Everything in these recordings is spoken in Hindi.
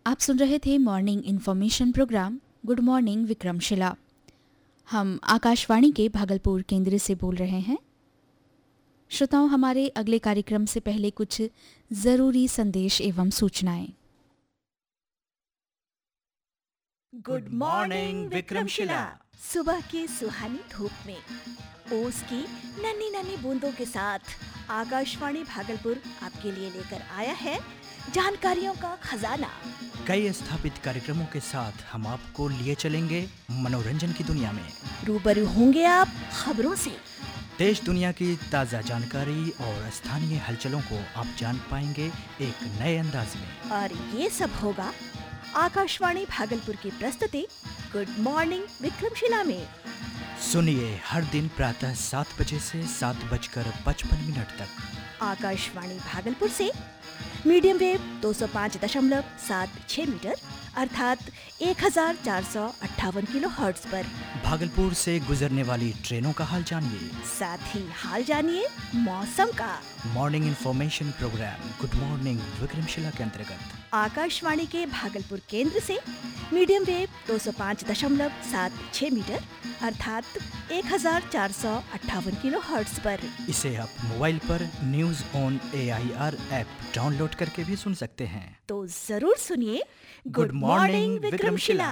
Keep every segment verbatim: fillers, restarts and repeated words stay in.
आप सुन रहे थे morning information programme good morning Vikramshila. हम आकाशवाणी के भागलपुर केंद्र से बोल रहे हैं। श्रोताओं, हमारे अगले कार्यक्रम से पहले कुछ जरूरी संदेश एवं सूचनाएं। Good morning Vikramshila. सुबह की सुहानी धूप में ओस की नन्ही नन्ही बूंदों के साथ आकाशवाणी भागलपुर आपके लिए लेकर आया है जानकारियों का खजाना। कई स्थापित कार्यक्रमों के साथ हम आपको लिए चलेंगे मनोरंजन की दुनिया में। रूबरू होंगे आप खबरों से। देश दुनिया की ताज़ा जानकारी और स्थानीय हलचलों को आप जान पाएंगे एक नए अंदाज में। और ये सब होगा आकाशवाणी भागलपुर की प्रस्तुति गुड मॉर्निंग विक्रमशिला में। सुनिए हर दिन प्रातः सात बजे से सात बजकर पचपन मिनट तक आकाशवाणी भागलपुर से मीडियम वेव दो सौ पाँच दशमलव सात छः मीटर अर्थात एक हजार चार सौ अट्ठावन किलो हर्ट्ज पर भागलपुर से गुजरने वाली ट्रेनों का हाल जानिए। साथ ही हाल जानिए मौसम का। Morning information programme good morning Vikramshila के अंतर्गत आकाशवाणी के भागलपुर केंद्र से मीडियम वेव दो सौ पाँच दशमलव सात छः मीटर अर्थात एक हजार चार सौ अट्ठावन किलो हर्ट्ज पर। इसे आप मोबाइल पर news on A I R app download करके भी सुन सकते हैं। तो जरूर सुनिए good morning Vikramshila.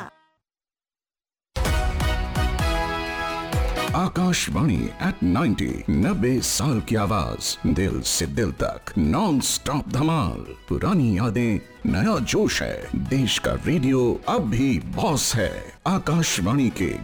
Akashvani eight ninety नब्बे साल की आवाज, दिल से दिल तक नॉन स्टॉप धमाल। पुरानी यादें, नया जोश है। देश का रेडियो अब भी बॉस है। आकाशवाणी के